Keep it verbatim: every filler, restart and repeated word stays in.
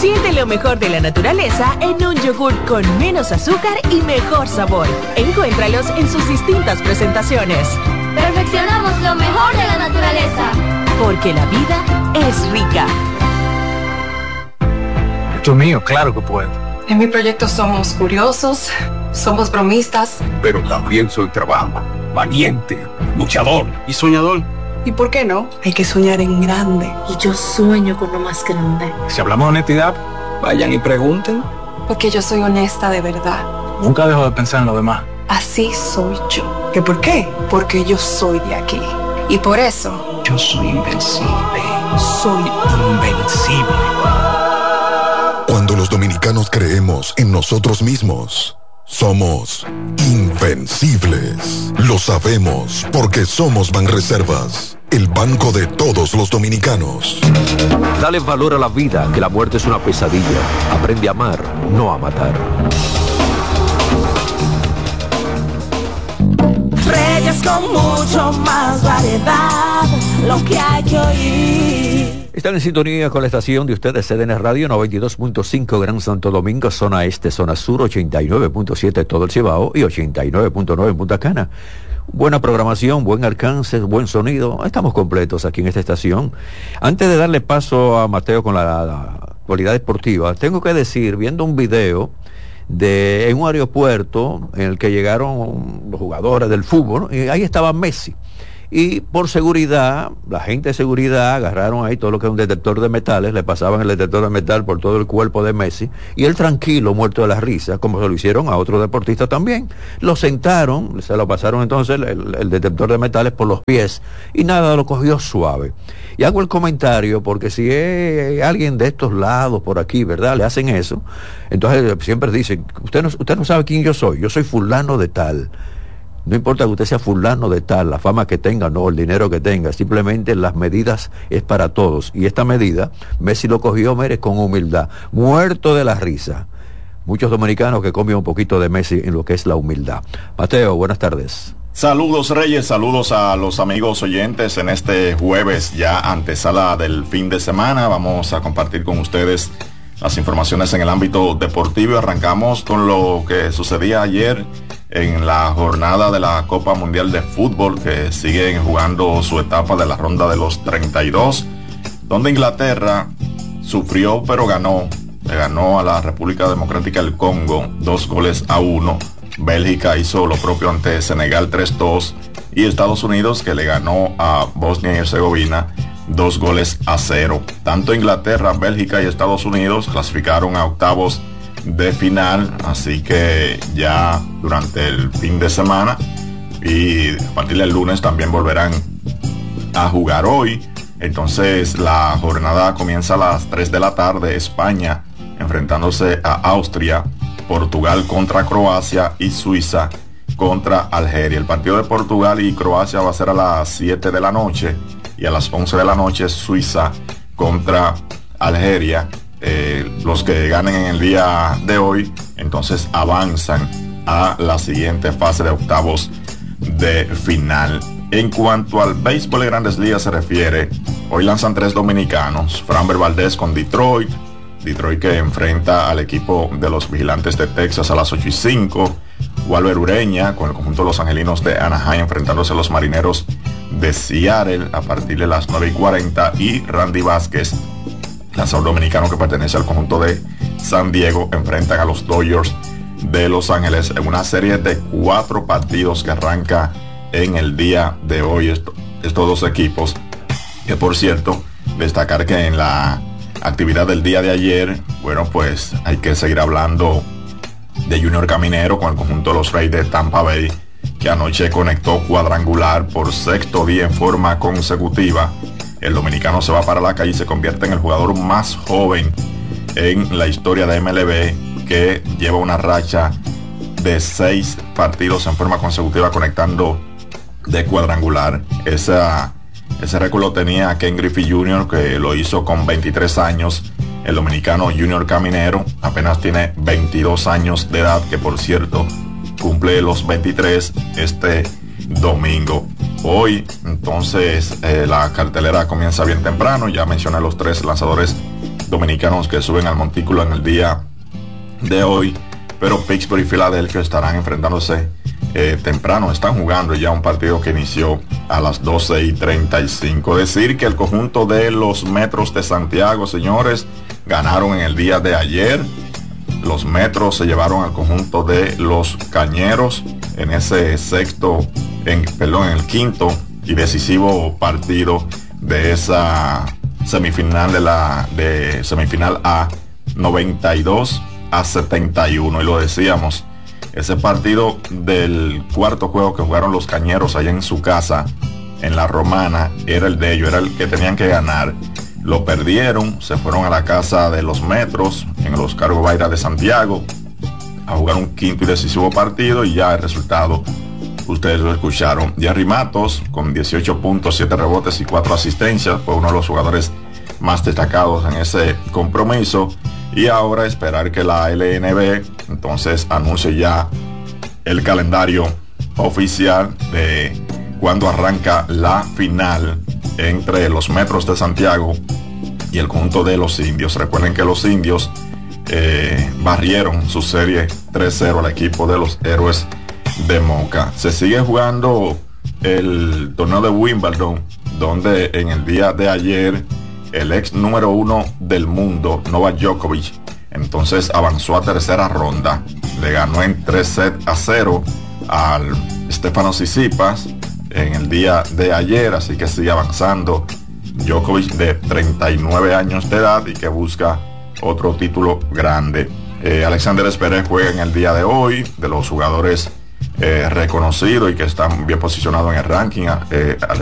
Siente lo mejor de la naturaleza en un yogurt con menos azúcar y mejor sabor. Encuéntralos en sus distintas presentaciones. Perfeccionamos lo mejor de la naturaleza. Porque la vida es rica. Esto es mío, claro que puedo. En mi proyecto somos curiosos, somos bromistas. Pero también soy trabajo, valiente, luchador y soñador. ¿Y por qué no? Hay que soñar en grande. Y yo sueño con lo más grande. Si hablamos de honestidad, vayan y pregunten. Porque yo soy honesta de verdad. Nunca dejo de pensar en lo demás. Así soy yo. ¿Qué por qué? Porque yo soy de aquí. Y por eso... yo soy invencible. Soy invencible. Cuando los dominicanos creemos en nosotros mismos, somos invencibles. Lo sabemos porque somos Banreservas, el banco de todos los dominicanos. Dale valor a la vida, que la muerte es una pesadilla. Aprende a amar, no a matar. Reyes con mucho más variedad, lo que hay que oír. Están en sintonía con la estación de ustedes, C D N Radio noventa y dos punto cinco Gran Santo Domingo, zona este, zona sur, ochenta y nueve punto siete todo el Cibao y ochenta y nueve punto nueve en Punta Cana. Buena programación, buen alcance, buen sonido. Estamos completos aquí en esta estación. Antes de darle paso a Mateo con la, la actualidad deportiva, tengo que decir, viendo un video de en un aeropuerto en el que llegaron los jugadores del fútbol, y ahí estaba Messi. Y por seguridad, la gente de seguridad agarraron ahí todo lo que es un detector de metales, le pasaban el detector de metal por todo el cuerpo de Messi, y él tranquilo, muerto de la risa, como se lo hicieron a otros deportistas también. Lo sentaron, se lo pasaron entonces el, el detector de metales por los pies, y nada, lo cogió suave. Y hago el comentario porque si es alguien de estos lados por aquí, ¿verdad?, le hacen eso, entonces siempre dicen, usted no, usted no sabe quién yo soy, yo soy fulano de tal. No importa que usted sea fulano de tal, la fama que tenga, no, el dinero que tenga, simplemente las medidas es para todos. Y esta medida, Messi lo cogió, mire, con humildad, muerto de la risa. Muchos dominicanos que comen un poquito de Messi en lo que es la humildad. Mateo, buenas tardes. Saludos Reyes, saludos a los amigos oyentes en este jueves, ya antesala del fin de semana. Vamos a compartir con ustedes las informaciones en el ámbito deportivo. Arrancamos con lo que sucedía ayer en la jornada de la Copa Mundial de Fútbol, que siguen jugando su etapa de la ronda de los treinta y dos, donde Inglaterra sufrió pero ganó, le ganó a la República Democrática del Congo dos goles a uno. Bélgica hizo lo propio ante Senegal tres dos, y Estados Unidos, que le ganó a Bosnia y Herzegovina dos goles a cero. Tanto Inglaterra, Bélgica y Estados Unidos clasificaron a octavos de final, así que ya durante el fin de semana y a partir del lunes también volverán a jugar hoy. Entonces la jornada comienza a las tres de la tarde, España enfrentándose a Austria, Portugal contra Croacia y Suiza contra Algeria. El partido de Portugal y Croacia va a ser a las siete de la noche, y a las once de la noche Suiza contra Algeria. Eh, los que ganen en el día de hoy entonces avanzan a la siguiente fase de octavos de final. En cuanto al béisbol de Grandes Ligas se refiere, hoy lanzan tres dominicanos: Framber Valdez con Detroit, Detroit que enfrenta al equipo de los Vigilantes de Texas a las ocho y cinco, Walber Ureña con el conjunto de los Angelinos de Anaheim enfrentándose a los Marineros de Seattle a partir de las nueve y cuarenta, y Randy Vázquez, lanzador dominicano que pertenece al conjunto de San Diego, enfrentan a los Dodgers de Los Ángeles en una serie de cuatro partidos que arranca en el día de hoy. Esto, estos dos equipos, que por cierto, destacar que en la actividad del día de ayer, bueno, pues hay que seguir hablando de Junior Caminero con el conjunto de los Rays de Tampa Bay, que anoche conectó cuadrangular por sexto día en forma consecutiva. El dominicano se va para la calle y se convierte en el jugador más joven en la historia de M L B que lleva una racha de seis partidos en forma consecutiva conectando de cuadrangular. Esa, ese récord lo tenía Ken Griffey junior, que lo hizo con veintitrés años. El dominicano Junior Caminero apenas tiene veintidós años de edad, que por cierto cumple los veintitrés este domingo. Hoy entonces eh, la cartelera comienza bien temprano. Ya mencioné los tres lanzadores dominicanos que suben al montículo en el día de hoy, pero Pittsburgh y Filadelfia estarán enfrentándose eh, temprano, están jugando ya un partido que inició a las doce y treinta y cinco. Decir que el conjunto de los Metros de Santiago, señores, ganaron en el día de ayer. Los Metros se llevaron al conjunto de los Cañeros en ese sexto, en, perdón, en el quinto y decisivo partido de esa semifinal de la de semifinal A, noventa y dos a setenta y uno. Y lo decíamos, ese partido del cuarto juego que jugaron los Cañeros allá en su casa, en la Romana, era el de ellos, era el que tenían que ganar. Lo perdieron, se fueron a la casa de los Metros, en el Oscar Gobaira de Santiago, a jugar un quinto y decisivo partido, y ya el resultado, ustedes lo escucharon. Jerry Matos, con dieciocho puntos, siete rebotes y cuatro asistencias, fue uno de los jugadores más destacados en ese compromiso. Y ahora esperar que la L N B entonces anuncie ya el calendario oficial de cuando arranca la final entre los Metros de Santiago y el conjunto de los Indios. Recuerden que los Indios eh, barrieron su serie tres cero al equipo de los Héroes de Moca. Se sigue jugando el torneo de Wimbledon, donde en el día de ayer el ex número uno del mundo, Novak Djokovic, entonces avanzó a tercera ronda. Le ganó en tres sets a cero al Stefanos Tsitsipas en el día de ayer, así que sigue avanzando Djokovic, de treinta y nueve años de edad, y que busca otro título grande. eh, Alexander Zverev juega en el día de hoy, de los jugadores eh, reconocidos y que están bien posicionados en el ranking. eh,